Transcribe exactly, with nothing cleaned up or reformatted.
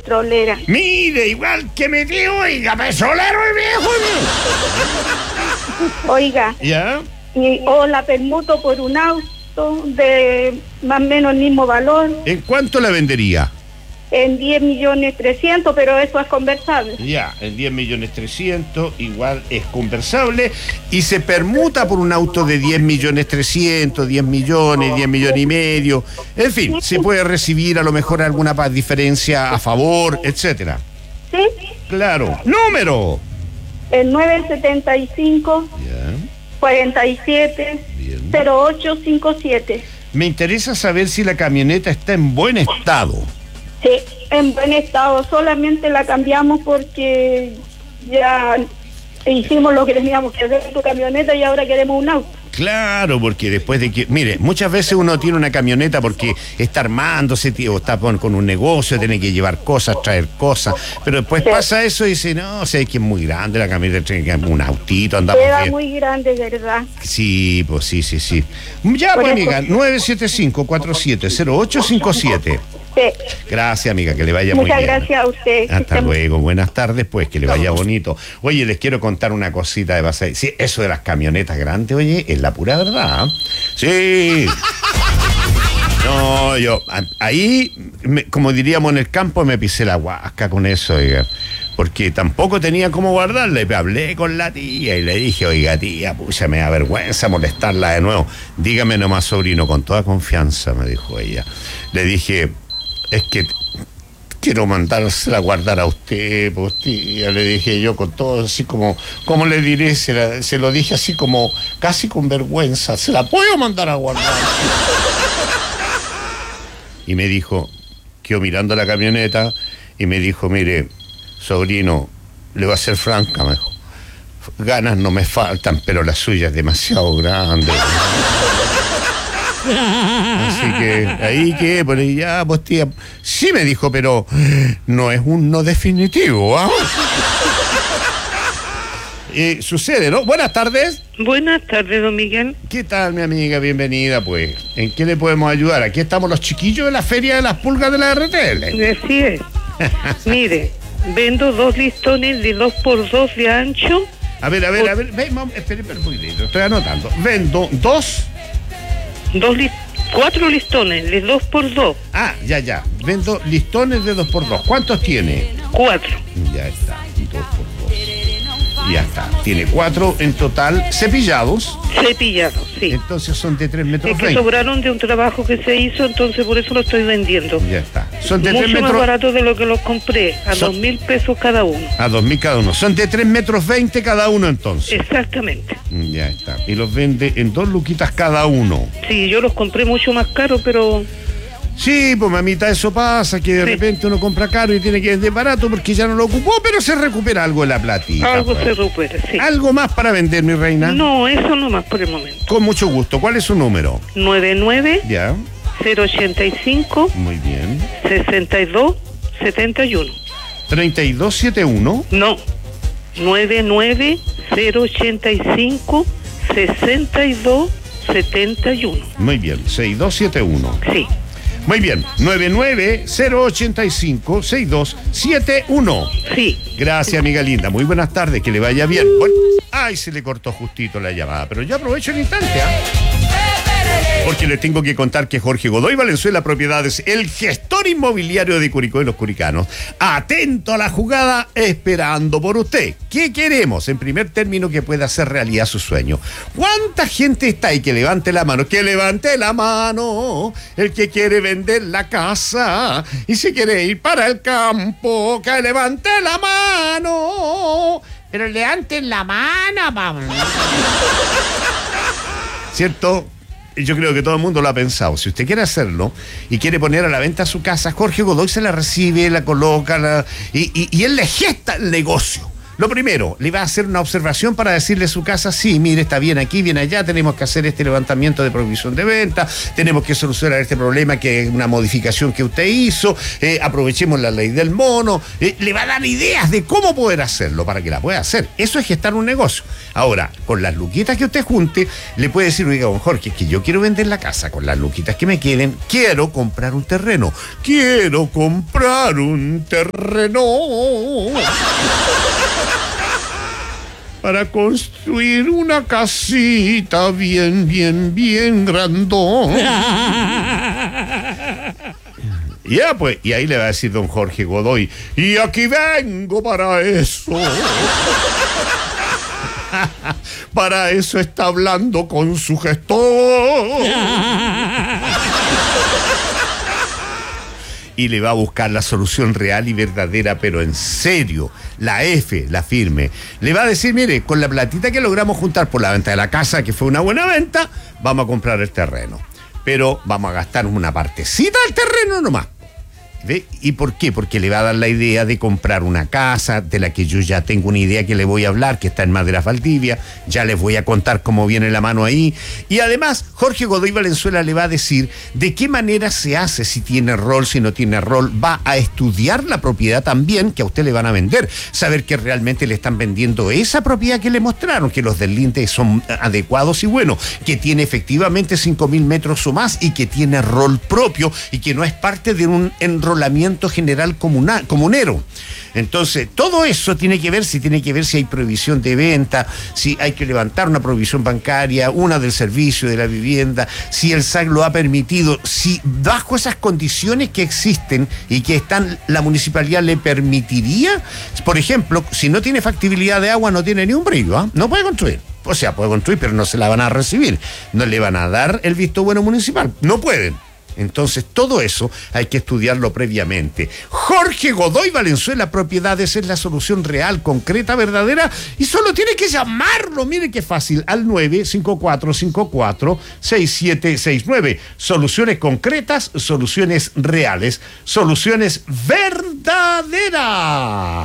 petrolera. Mire, igual que mi tío, oiga, petrolero y viejo. Oiga. ¿Ya? Y, o la permuto por un auto de más o menos el mismo valor. ¿En cuánto la vendería? En diez millones trescientos, pero eso es conversable. Ya, en diez millones trescientos, igual es conversable, y se permuta por un auto de diez millones trescientos, diez millones, diez millones y medio, en fin, se puede recibir a lo mejor alguna diferencia a favor, etcétera. ¿Sí? Claro. ¡Número! El nueve setenta y cinco, cuarenta y siete, cero ocho cinco siete. Me interesa saber si la camioneta está en buen estado. Sí, en buen estado, solamente la cambiamos porque ya hicimos lo que teníamos que hacer en tu camioneta y ahora queremos un auto. Claro, porque después de que... Mire, muchas veces uno tiene una camioneta porque está armándose, tío, está con, con un negocio, tiene que llevar cosas, traer cosas, pero después sí. Pasa eso y dice, no, o sea, es que es muy grande la camioneta, tiene que un autito, andamos Queda bien. muy grande, ¿verdad? Sí, pues sí, sí, sí. Ya, pues, amiga, nueve siete cinco, cuatro siete cero ocho cinco siete. Sí. Gracias, amiga, que le vaya Muchas muy bien. Muchas gracias a usted. Hasta luego, buenas tardes, pues, que le vaya bonito. Oye, les quiero contar una cosita de base. Sí, eso de las camionetas grandes, oye, es la pura verdad. Sí. No, yo, ahí, me, como diríamos en el campo, me pisé la guasca con eso, oiga. Porque tampoco tenía cómo guardarla. Y hablé con la tía y le dije, oiga, tía, pucha, me da vergüenza molestarla de nuevo. Dígame nomás, sobrino, con toda confianza, me dijo ella. Le dije, es que quiero mandársela a guardar a usted, pues tía, le dije yo con todo, así como, ¿cómo le diré? Se, la, se lo dije así como, casi con vergüenza, ¿se la puedo mandar a guardar? Y me dijo, quedó mirando la camioneta y me dijo, mire, sobrino, le voy a ser franca, me dijo, ganas no me faltan, pero la suya es demasiado grande. Así que ahí que, por ahí ya, pues tía, sí me dijo, pero no es un no definitivo, ¿ah? ¿eh? Sucede, ¿no? Buenas tardes. Buenas tardes, don Miguel. ¿Qué tal, mi amiga? Bienvenida, pues. ¿En qué le podemos ayudar? Aquí estamos los chiquillos de la Feria de las Pulgas de la R T L. Así es. Mire, vendo dos listones de dos por dos de ancho. A ver, a ver, a ver, ven, mam, espere, espere un poquitito, estoy anotando. Vendo dos... Dos li cuatro listones de dos por dos. Ah, ya, ya. Vendo listones de dos por dos. ¿Cuántos tiene? Cuatro. Ya está, dos por dos. Ya está. Tiene cuatro en total cepillados. Cepillados, sí. Entonces son de tres metros veinte. Es que veinte. sobraron de un trabajo que se hizo, entonces por eso lo estoy vendiendo. Ya está. Son de Mucho tres más metros... barato de lo que los compré, a son... dos mil pesos cada uno. A dos mil cada uno. Son de tres metros veinte cada uno entonces. Exactamente. Ya está. Y los vende en dos luquitas cada uno. Sí, yo los compré mucho más caro, pero... Sí, pues mamita, eso pasa, que de sí. repente uno compra caro y tiene que vender barato porque ya no lo ocupó, pero se recupera algo de la platita. Algo pues. se recupera, sí. ¿Algo más para vender, mi reina? No, eso no más por el momento. Con mucho gusto. ¿Cuál es su número? nueve nueve Ya. cero ochenta y cinco Muy bien. sesenta y dos setenta y uno. treinta y dos setenta y uno. No. nueve nueve cero ochenta y cinco sesenta y dos setenta y uno. Muy bien. sesenta y dos setenta y uno. Sí. Muy bien, nueve nueve cero ochenta y cinco sesenta y dos setenta y uno. Sí. Gracias, amiga linda. Muy buenas tardes, que le vaya bien. Bueno, ay, se le cortó justito la llamada, pero yo aprovecho el instante, ¿ah? Porque les tengo que contar que Jorge Godoy Valenzuela Propiedades, el gestor inmobiliario de Curicó y los curicanos, atento a la jugada, esperando por usted. ¿Qué queremos? En primer término, que pueda hacer realidad su sueño. ¿Cuánta gente está ahí? Que levante la mano, que levante la mano, el que quiere vender la casa y se quiere ir para el campo, que levante la mano. Pero levanten la mano, vamos. ¿Cierto? Yo creo que todo el mundo lo ha pensado. Si usted quiere hacerlo y quiere poner a la venta su casa, Jorge Godoy se la recibe, la coloca la, y, y, y él le gesta el negocio. Lo primero, le va a hacer una observación para decirle a su casa, sí, mire, está bien aquí, bien allá, tenemos que hacer este levantamiento de provisión de venta, tenemos que solucionar este problema que es una modificación que usted hizo, eh, aprovechemos la ley del mono, eh, le va a dar ideas de cómo poder hacerlo para que la pueda hacer. Eso es gestar un negocio. Ahora, con las luquitas que usted junte, le puede decir, oiga, don Jorge, es que yo quiero vender la casa, con las luquitas que me queden, quiero comprar un terreno, quiero comprar un terreno para construir una casita bien, bien, bien grandón. Ya, pues, y ahí le va a decir don Jorge Godoy, y aquí vengo para eso. Para eso está hablando con su gestor. Y le va a buscar la solución real y verdadera, pero en serio, la F, la firme. Le va a decir, mire, con la platita que logramos juntar por la venta de la casa, que fue una buena venta, vamos a comprar el terreno. Pero vamos a gastar una partecita del terreno nomás. ¿Ve? ¿Y por qué? Porque le va a dar la idea de comprar una casa, de la que yo ya tengo una idea que le voy a hablar, que está en Maderas Valdivia, ya les voy a contar cómo viene la mano ahí. Y además, Jorge Godoy Valenzuela le va a decir de qué manera se hace, si tiene rol, si no tiene rol, va a estudiar la propiedad también que a usted le van a vender, saber que realmente le están vendiendo esa propiedad que le mostraron, que los del Linte son adecuados y buenos, que tiene efectivamente cinco mil metros o más y que tiene rol propio y que no es parte de un enrolamiento general comuna, comunero. Entonces, todo eso tiene que ver si tiene que ver si hay prohibición de venta, si hay que levantar una prohibición bancaria, una del servicio de la vivienda, si el S A C lo ha permitido, si bajo esas condiciones que existen y que están, la municipalidad le permitiría, por ejemplo, si no tiene factibilidad de agua, no tiene ni un brillo, ¿eh? No puede construir. O sea, puede construir, pero no se la van a recibir. No le van a dar el visto bueno municipal. No pueden. Entonces, todo eso hay que estudiarlo previamente. Jorge Godoy Valenzuela Propiedades es la solución real, concreta, verdadera, y solo tiene que llamarlo, mire qué fácil, al nueve cinco cuatro cinco cuatro seis siete seis nueve. Soluciones concretas, soluciones reales, soluciones verdaderas.